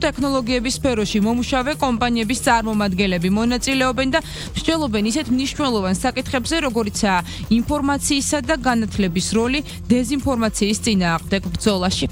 ტექნოლოგიების სფეროში მომუშავე კომპანიების წარმომადგენლები მონაწილეობენ და მსჯელობენ ისეთ მნიშვნელოვან საკითხებზე, როგორიცაა ინფორმაციისა და განათლების როლი დეზინფორმაციის წინააღმდეგ ბრძოლაში.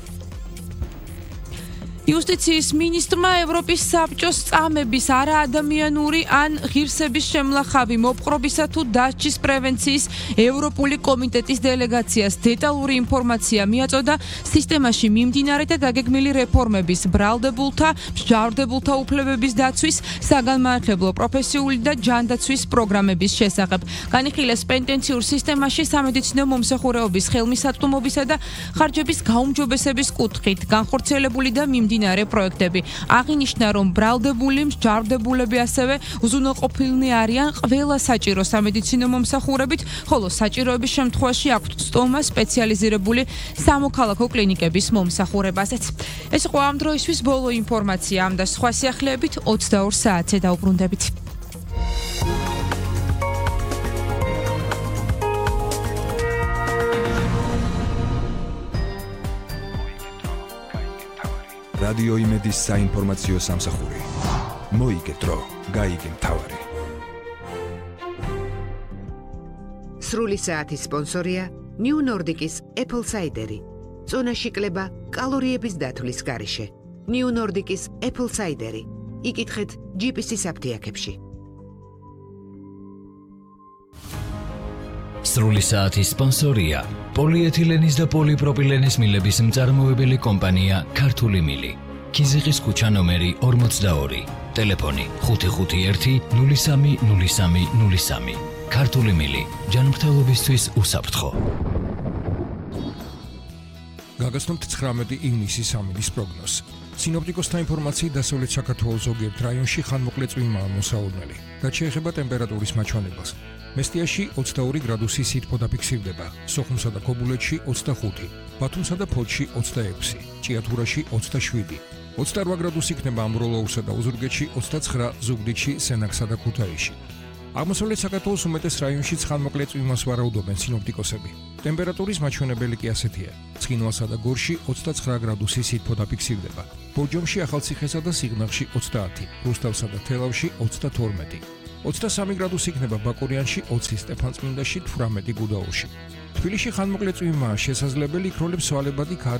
იუსტიციის მინისტრმა ევროპის საბჭოს წამების არაადამიანური ან ღირსების შემლახავი მოპყრობისა თუ დასჯის პრევენციის ევროპული კომიტეტის დელეგაციას დეტალური ინფორმაცია მიაწოდა სისტემაში მიმდინარე და დაგეგმილი რეფორმების, ბრალდებულთა, მსჯავრდებულთა უფლებების დაცვის, საგანმანათლებლო პროფესიული და ჯანდაცვის პროგრამების შესახებ. განიხილეს პენტენციურ სისტემაში სამედიცინო მომსახურეობის ხელმისაწვდომობისა და ხარჯების გაუმჯობესების კუთხით განხორციელებული და მიმდინარე პროექტები. აღინიშნა, რომ ბრალდებული მსჯავრდებულები ასევე უზრუნველყოფილნი არიან ყველა საჭირო სამედიცინო მომსახურებით, ხოლო საჭიროების შემთხვევაში აქვთ სტომა სპეციალიზირებული სამოქალაქო კლინიკების მომსახურებაზეც. ეს იყო ამ დროისთვის ბოლო ინფორმაცია, ამ და სხვა სიახლეებით 22 საათზე დაუბრუნდებით. რადიო იმედის საინფორმაციო სამსახური. მოიგეთრო, გაიგე მთავარი. სრული საათის სპონსორია New Nordic-ის Apple Cider-ი. წონაში კლება კალორიების დათვლის გარეშე. New Nordic-ის Apple Cider-ი. იკითხეთ GPS-ის აფთიაქებში. სრული საათის სპონსორია პოლიეთილენის და პოლიპროპილენის მილების მწარმოებელი კომპანია ქართული მილი. ქიზიყის ქუჩა ნომერი 42. ტელეფონი 551 03 03. ქართული მილი. ჯანმრთელობისთვის უსაფრთხო. გაგაცნობთ 19 ივნისის ამინდის პროგნოზს. სინოპტიკოსთა ინფორმაციით დასავლეთ საქართველოს ზოგიერთ რაიონში ხანმოკლე წვიმაა მოსაუბრებელი. რაც შეეხება ტემპერატურის მაჩვენებას. მესტიაში 22 გრადუსი სითბო დაფიქსირდება, სოხუმსა და ქობულეთში 25, ბათუმსა და ფოთში 26, ჭიათურაში 27, 28 გრადუსი იქნება ამბროლოურსა და ოზურგეთში 29, ზუგდიდში, სენაკსა და ქუთაისში. აღმოსავლეთ საქართველოს უმეტეს რაიონში ხანმოკლე წვიმას ვარაუდობენ სინოპტიკოსები. ტემპერატურის მაჩვენებელი კი ასეთია: ცხინვალსა და გორში 29 გრადუსი სითბო დაფიქსირდება, ბორჯომში, ახალციხესა და სიღნაღში 30, რუსთავსა და თელავში 32. 23 გრადუსი იქნება ბაკურიანში, 20 სტეფანწმინდაში, 18 გუდაურში. თბილისში ხანმოკლე წვიმაა შესაძლებელი, იქ როლებს სვალებადი